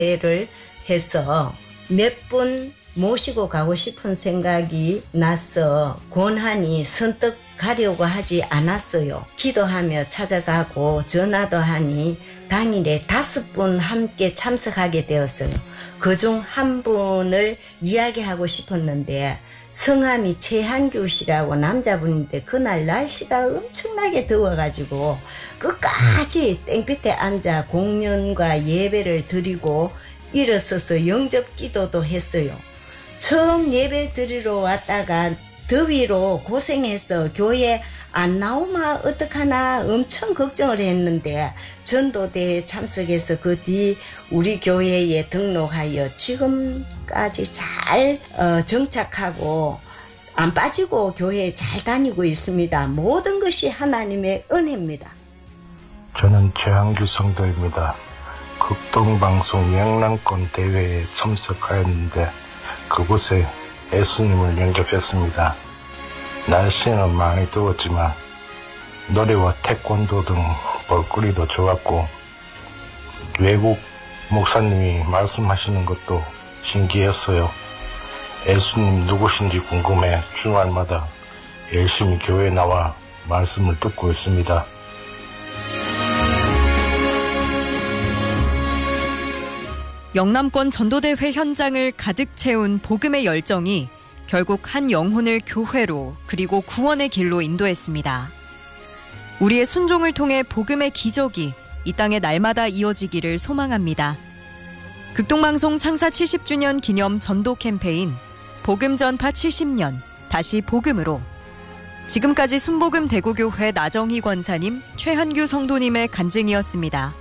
전도회를 해서 몇 분 모시고 가고 싶은 생각이 나서 권한이 선뜻 가려고 하지 않았어요. 기도하며 찾아가고 전화도 하니 당일에 5분 함께 참석하게 되었어요. 그중 한 분을 이야기하고 싶었는데 성함이 최한규 씨라고 남자분인데 그날 날씨가 엄청나게 더워가지고 끝까지 땡볕에 앉아 공연과 예배를 드리고 일어서서 영접 기도도 했어요. 처음 예배 드리러 왔다가 더위로 고생해서 교회 안 나오면 어떡하나 엄청 걱정을 했는데 전도대에 참석해서 그 뒤 우리 교회에 등록하여 지금까지 잘 정착하고 안 빠지고 교회에 잘 다니고 있습니다. 모든 것이 하나님의 은혜입니다. 저는 최한규 성도입니다. 극동방송 영남권 대회에 참석하였는데 그곳에 예수님을 영접했습니다. 날씨는 많이 더웠지만 노래와 태권도 등 볼거리도 좋았고 외국 목사님이 말씀하시는 것도 신기했어요. 예수님 누구신지 궁금해 주말마다 열심히 교회에 나와 말씀을 듣고 있습니다. 영남권 전도대회 현장을 가득 채운 복음의 열정이 결국 한 영혼을 교회로 그리고 구원의 길로 인도했습니다. 우리의 순종을 통해 복음의 기적이 이 땅에 날마다 이어지기를 소망합니다. 극동방송 창사 70주년 기념 전도 캠페인 복음 전파 70년 다시 복음으로 지금까지 순복음 대구교회 나정희 권사님, 최한규 성도님의 간증이었습니다.